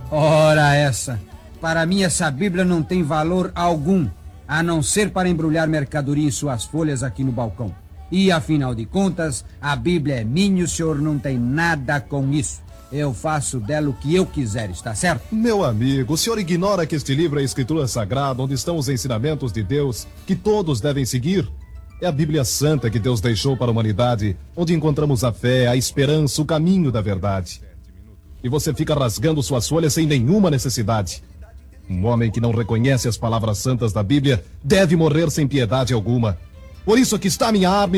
Ora essa! Para mim essa Bíblia não tem valor algum, a não ser para embrulhar mercadoria em suas folhas aqui no balcão. E afinal de contas, a Bíblia é minha e o senhor não tem nada com isso. Eu faço dela o que eu quiser, está certo? Meu amigo, o senhor ignora que este livro é a Escritura Sagrada, onde estão os ensinamentos de Deus, que todos devem seguir? É a Bíblia Santa que Deus deixou para a humanidade, onde encontramos a fé, a esperança, o caminho da verdade. E você fica rasgando suas folhas sem nenhuma necessidade. Um homem que não reconhece as palavras santas da Bíblia deve morrer sem piedade alguma. Por isso aqui está minha arma